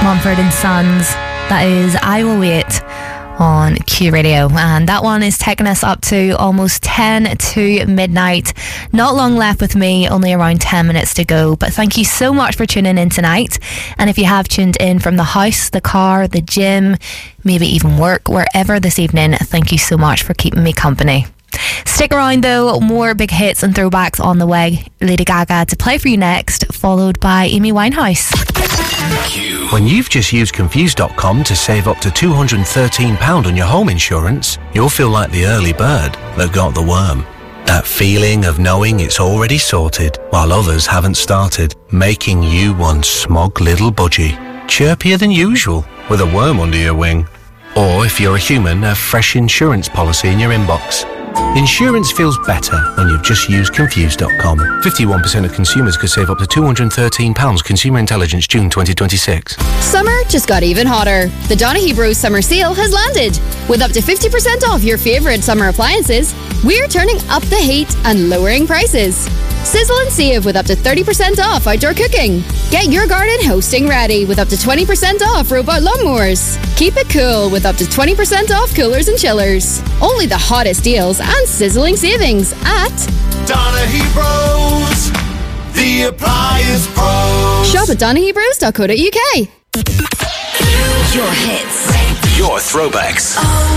Mumford and Sons. That is I Will Wait on Q Radio, and that one is taking us up to almost 10 to midnight. Not long left with me, only around 10 minutes to go, but thank you so much for tuning in tonight. And if you have tuned in from the house, the car, the gym, maybe even work, wherever this evening, thank you so much for keeping me company. Stick around though, more big hits and throwbacks on the way. Lady Gaga to play for you next, followed by Amy Winehouse. When you've just used Confused.com to save up to £213 on your home insurance, you'll feel like the early bird that got the worm. That feeling of knowing it's already sorted while others haven't started, making you one smug little budgie, chirpier than usual with a worm under your wing. Or if you're a human, a fresh insurance policy in your inbox. Insurance feels better when you've just used Confused.com. 51% of consumers could save up to £213. Consumer Intelligence, June 2026. Summer just got even hotter. The Donaghy Bros Summer Sale has landed. With up to 50% off your favourite summer appliances, we're turning up the heat and lowering prices. Sizzle and save with up to 30% off outdoor cooking. Get your garden hosting ready with up to 20% off robot lawnmowers. Keep it cool with up to 20% off coolers and chillers. Only the hottest deals and sizzling savings at Donaghy Bros, the appliance pros. Shop at donaghybros.co.uk. Your hits. Your throwbacks.